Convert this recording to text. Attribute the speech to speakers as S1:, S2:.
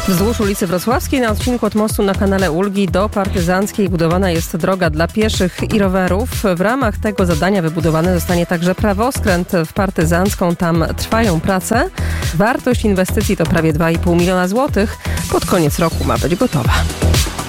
S1: Wzdłuż ulicy Wrocławskiej na odcinku od mostu na kanale Ulgi do Partyzanckiej budowana jest droga dla pieszych i rowerów. W ramach tego zadania wybudowany zostanie także prawoskręt w Partyzancką. Tam trwają prace. Wartość inwestycji to prawie 2,5 miliona złotych. Pod koniec roku ma być gotowa.